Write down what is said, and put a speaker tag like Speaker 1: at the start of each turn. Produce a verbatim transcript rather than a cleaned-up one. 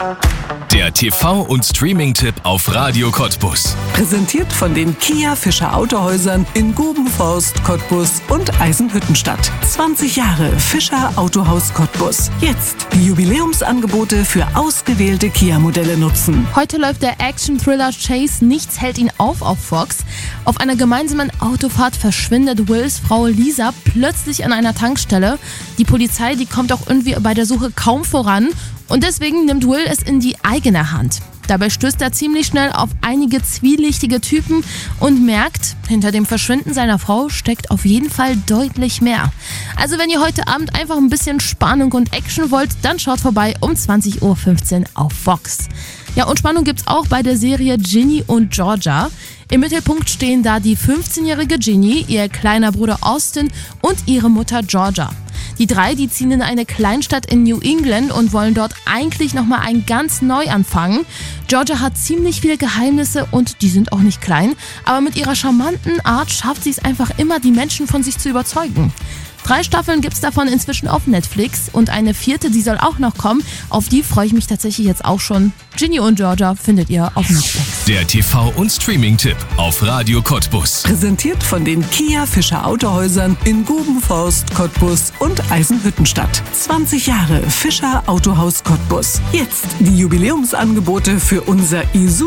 Speaker 1: Der T V- und Streaming-Tipp auf Radio Cottbus.
Speaker 2: Präsentiert von den Kia Fischer Autohäusern in Gubenforst, Cottbus und Eisenhüttenstadt. zwanzig Jahre Fischer Autohaus Cottbus. Jetzt die Jubiläumsangebote für ausgewählte Kia-Modelle nutzen.
Speaker 3: Heute läuft der Action-Thriller Chase Nichts hält ihn auf auf Fox. Auf einer gemeinsamen Autofahrt verschwindet Wills Frau Lisa plötzlich an einer Tankstelle. Die Polizei, die kommt auch irgendwie bei der Suche kaum voran. Und deswegen nimmt Will es in die eigene Hand. Dabei stößt er ziemlich schnell auf einige zwielichtige Typen und merkt, hinter dem Verschwinden seiner Frau steckt auf jeden Fall deutlich mehr. Also wenn ihr heute Abend einfach ein bisschen Spannung und Action wollt, dann schaut vorbei um zwanzig Uhr fünfzehn auf Fox. Ja, und Spannung gibt's auch bei der Serie Ginny und Georgia. Im Mittelpunkt stehen da die fünfzehnjährige Ginny, ihr kleiner Bruder Austin und ihre Mutter Georgia. Die drei, die ziehen in eine Kleinstadt in New England und wollen dort eigentlich nochmal ein ganz Neuanfang. Georgia hat ziemlich viele Geheimnisse und die sind auch nicht klein, aber mit ihrer charmanten Art schafft sie es einfach immer, die Menschen von sich zu überzeugen. Drei Staffeln gibt's davon inzwischen auf Netflix und eine vierte, die soll auch noch kommen. Auf die freue ich mich tatsächlich jetzt auch schon. Ginny und Georgia findet ihr auf Netflix.
Speaker 1: Der T V- und Streaming-Tipp auf Radio Cottbus.
Speaker 2: Präsentiert von den Kia Fischer Autohäusern in Gubenforst, Cottbus und Eisenhüttenstadt. zwanzig Jahre Fischer Autohaus Cottbus. Jetzt die Jubiläumsangebote für unser Isuzu